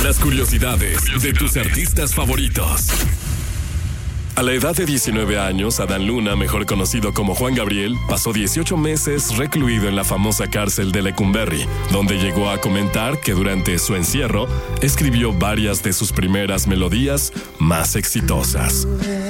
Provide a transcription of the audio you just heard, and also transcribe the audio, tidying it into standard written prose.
Las curiosidades de tus artistas favoritos. A la edad de 19 años, Adán Luna, mejor conocido como Juan Gabriel, pasó 18 meses recluido en la famosa cárcel de Lecumberri, donde llegó a comentar que durante su encierro escribió varias de sus primeras melodías más exitosas.